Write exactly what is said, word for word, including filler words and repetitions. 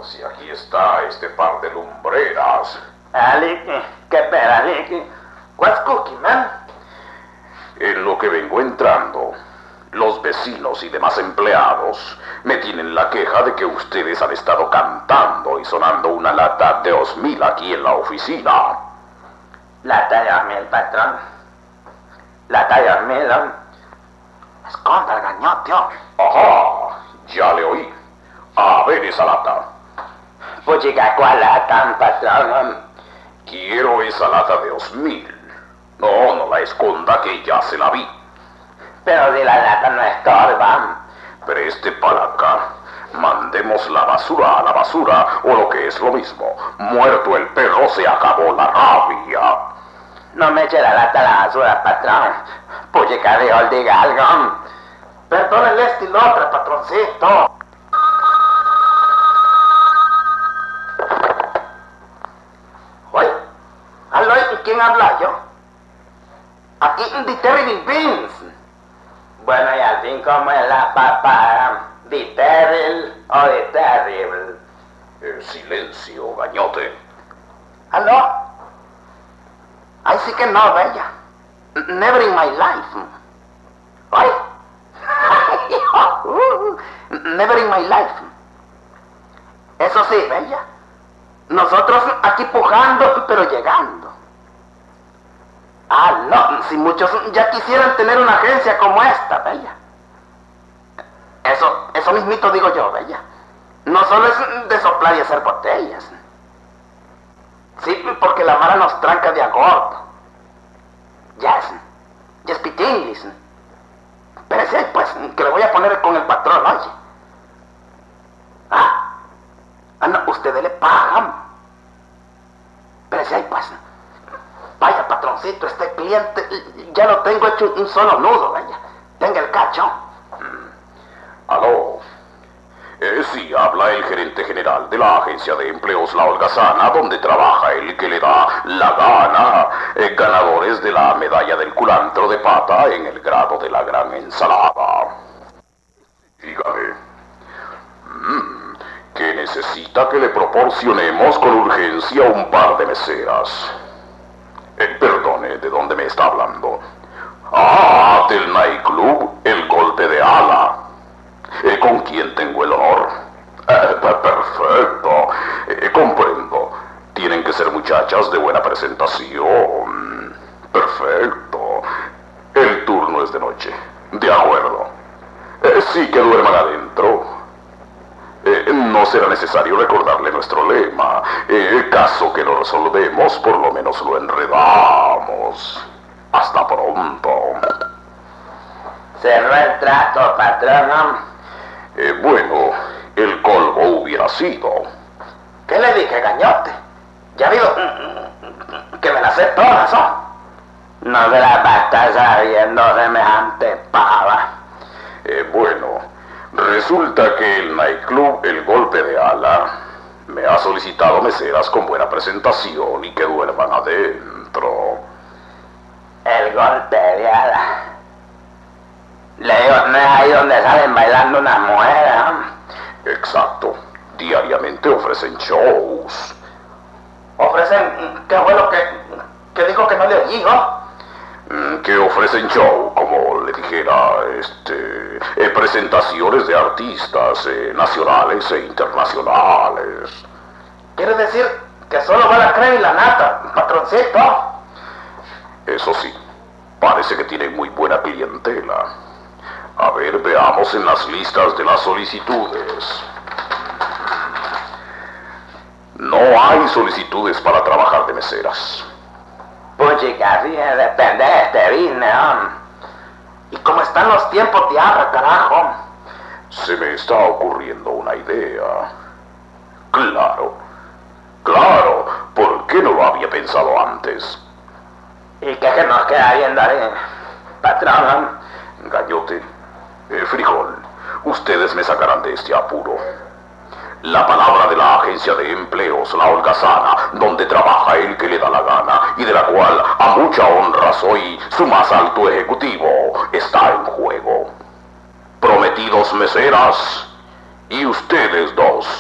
Si aquí está este par de lumbreras. Aliki, ¿qué pera, Aliki? What's cooking, man? En lo que vengo entrando, los vecinos y demás empleados me tienen la queja de que ustedes han estado cantando y sonando una lata de Osmil aquí en la oficina. Lata de Osmil, patrón. Lata de Osmil, ¿no? Esconda el gañote, oh. Ajá, ya le oí. A ver esa lata. Puchica, ¿cuál lata, patrón? Quiero esa lata de Osmil. No, no la esconda, que ya se la vi. Pero si la lata no estorba. Preste para acá. Mandemos la basura a la basura, o lo que es lo mismo. Muerto el perro, se acabó la rabia. No me eche la lata a la basura, patrón. Puchica, dijo, diga algo. Perdónenle este y lo otro, patroncito. Oye, ¿aló? ¿Y quién habla yo? Aquí de Terrible Beans. Bueno, y al fin, ¿cómo es la papa? ¿De Terrible o de Terrible? Eh, silencio, gañote. ¿Aló? Ay, sí que no, bella. Never in my life. Oye. Never in my life. Eso sí, bella. Nosotros aquí pujando, pero llegando. Ah, no, si muchos ya quisieran tener una agencia como esta, bella. Eso, eso mismito digo yo, bella. No solo es de soplar y hacer botellas. Sí, porque la mara nos tranca de agordo. Yes, yes, speak English. Pero sí, pues, que le voy a poner con el patrón, oye. Ah, ah no, ustedes le pagan. Pero sí, pues. Vaya, patroncito, este cliente ya lo tengo hecho un solo nudo, vaya. Tenga el cacho. Mm. Aló. Eh, sí, habla el gerente general de la agencia de empleos La Holgazana, donde trabaja el que le da la gana. Eh, ganadores de la medalla del culantro de pata en el grado de la gran ensalada. Dígame. Mm, que necesita que le proporcionemos con urgencia un par de meseras. Eh, perdone, ¿de dónde me está hablando? Ah, del nightclub El Golpe de Ala. Eh, ¿Con quién tengo el honor? Eh, perfecto, eh, comprendo. Tienen que ser muchachas de buena presentación. Perfecto. El turno es de noche. De acuerdo. Eh, sí que duerman adentro. Eh, no será necesario recordarle nuestro lema. Eh, caso que lo resolvemos, por lo menos lo enredamos. Hasta pronto. Cerró el trato, patrón. Eh, bueno, el colmo hubiera sido. ¿Qué le dije, gañote? Ya digo que me las sé todas, ¿no? No se las va a estar sabiendo semejante pava. Eh, bueno, resulta que el nightclub El Golpe de Ala me ha solicitado meseras con buena presentación y que duerman adentro. El Golpe de Ala. Le digo, no es ahí donde salen bailando unas mujeres, ¿no? Exacto. Diariamente ofrecen shows. ¿Ofrecen qué fue lo que, que dijo que no le oí, ¿no? Que ofrecen show, como le dijera, este, eh, presentaciones de artistas eh, nacionales e internacionales. ¿Quiere decir que solo va la crema y la nata, patroncito? Eso sí, parece que tiene muy buena clientela. A ver, veamos en las listas de las solicitudes. No hay solicitudes para trabajar de meseras. Puchica, sí, depende de este business, ¿no? ¿Y cómo están los tiempos de ahora, carajo? Se me está ocurriendo una idea. Claro, claro, ¿por qué no lo había pensado antes? ¿Y qué que nos queda viendo ahí, patrón? Gañote, eh, frijol, ustedes me sacarán de este apuro. La palabra de la agencia de empleos La Holgazana, donde trabaja el que le da la gana y de la cual a mucha honra soy su más alto ejecutivo, está en juego. Prometidos meseras y ustedes dos.